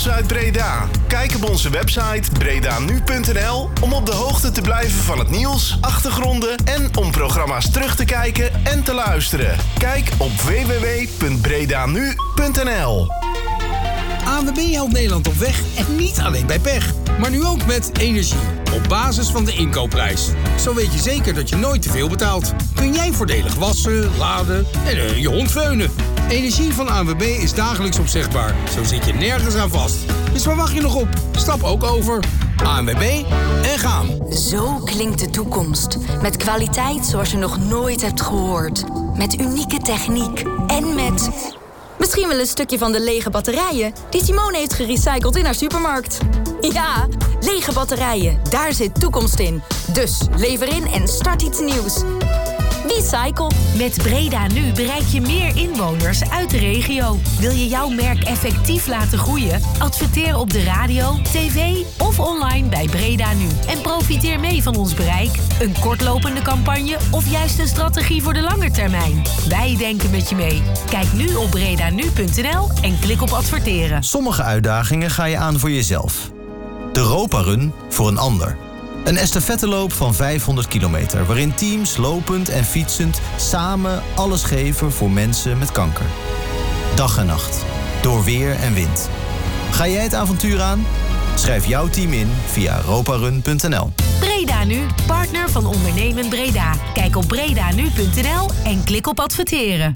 nieuws uit Breda. Kijk op onze website bredanu.nl om op de hoogte te blijven van het nieuws, achtergronden en om programma's terug te kijken en te luisteren. Kijk op www.bredanu.nl. ANWB helpt Nederland op weg en niet alleen bij pech. Maar nu ook met energie. Op basis van de inkoopprijs. Zo weet je zeker dat je nooit te veel betaalt. Kun jij voordelig wassen, laden en je hond veunen. Energie van ANWB is dagelijks opzegbaar. Zo zit je nergens aan vast. Dus waar wacht je nog op? Stap ook over. ANWB en gaan. Zo klinkt de toekomst. Met kwaliteit zoals je nog nooit hebt gehoord. Met unieke techniek. En met... misschien wel een stukje van de lege batterijen die Simone heeft gerecycled in haar supermarkt. Ja, lege batterijen, daar zit toekomst in. Dus lever in en start iets nieuws. Recycle. Met Breda Nu bereik je meer inwoners uit de regio. Wil je jouw merk effectief laten groeien? Adverteer op de radio, tv of online bij Breda Nu. En profiteer mee van ons bereik, een kortlopende campagne of juist een strategie voor de lange termijn. Wij denken met je mee. Kijk nu op bredanu.nl en klik op adverteren. Sommige uitdagingen ga je aan voor jezelf. De Europa Run voor een ander. Een estafetteloop van 500 kilometer... waarin teams lopend en fietsend samen alles geven voor mensen met kanker. Dag en nacht, door weer en wind. Ga jij het avontuur aan? Schrijf jouw team in via europarun.nl. Breda Nu, partner van Ondernemen Breda. Kijk op bredanu.nl en klik op adverteren.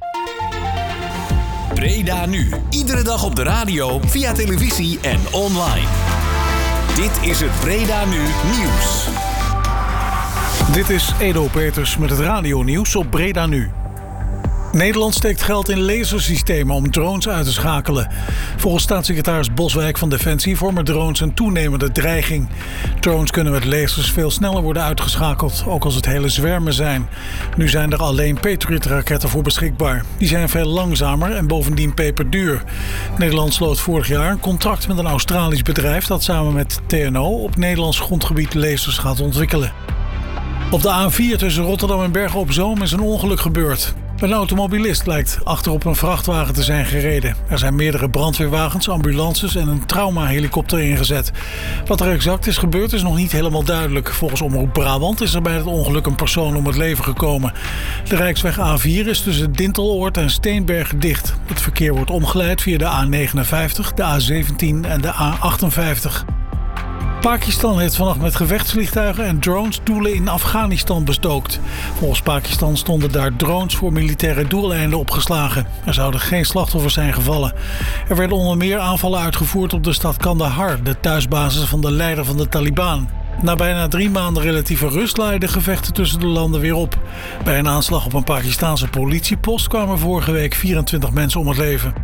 Breda Nu, iedere dag op de radio, via televisie en online. Dit is het Breda Nu Nieuws. Dit is Edo Peters met het radionieuws op Breda Nu. Nederland steekt geld in lasersystemen om drones uit te schakelen. Volgens staatssecretaris Boswijk van Defensie vormen drones een toenemende dreiging. Drones kunnen met lasers veel sneller worden uitgeschakeld, ook als het hele zwermen zijn. Nu zijn er alleen Patriot-raketten voor beschikbaar. Die zijn veel langzamer en bovendien peperduur. Nederland sloot vorig jaar een contract met een Australisch bedrijf dat samen met TNO op Nederlands grondgebied lasers gaat ontwikkelen. Op de A4 tussen Rotterdam en Bergen op Zoom is een ongeluk gebeurd. Een automobilist lijkt achterop een vrachtwagen te zijn gereden. Er zijn meerdere brandweerwagens, ambulances en een traumahelikopter ingezet. Wat er exact is gebeurd is nog niet helemaal duidelijk. Volgens Omroep Brabant is er bij het ongeluk een persoon om het leven gekomen. De Rijksweg A4 is tussen Dinteloord en Steenbergen dicht. Het verkeer wordt omgeleid via de A59, de A17 en de A58. Pakistan heeft vannacht met gevechtsvliegtuigen en drones doelen in Afghanistan bestookt. Volgens Pakistan stonden daar drones voor militaire doeleinden opgeslagen. Er zouden geen slachtoffers zijn gevallen. Er werden onder meer aanvallen uitgevoerd op de stad Kandahar, de thuisbasis van de leider van de Taliban. Na bijna 3 maanden relatieve rust laaiden gevechten tussen de landen weer op. Bij een aanslag op een Pakistaanse politiepost kwamen vorige week 24 mensen om het leven.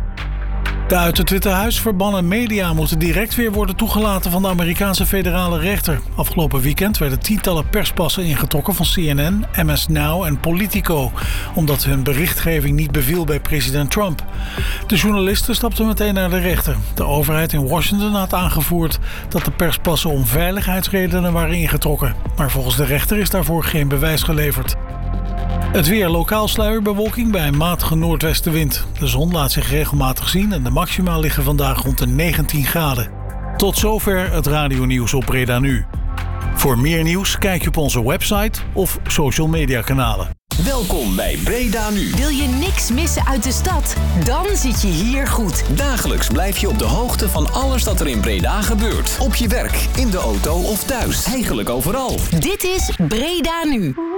De uit het Witte Huis verbannen media moeten direct weer worden toegelaten van de Amerikaanse federale rechter. Afgelopen weekend werden tientallen perspassen ingetrokken van CNN, MS Now en Politico, omdat hun berichtgeving niet beviel bij president Trump. De journalisten stapten meteen naar de rechter. De overheid in Washington had aangevoerd dat de perspassen om veiligheidsredenen waren ingetrokken. Maar volgens de rechter is daarvoor geen bewijs geleverd. Het weer, lokaal sluierbewolking bij een matige noordwestenwind. De zon laat zich regelmatig zien en de maxima liggen vandaag rond de 19 graden. Tot zover het radionieuws op Breda Nu. Voor meer nieuws kijk je op onze website of social media kanalen. Welkom bij Breda Nu. Wil je niks missen uit de stad? Dan zit je hier goed. Dagelijks blijf je op de hoogte van alles dat er in Breda gebeurt. Op je werk, in de auto of thuis. Eigenlijk overal. Dit is Breda Nu.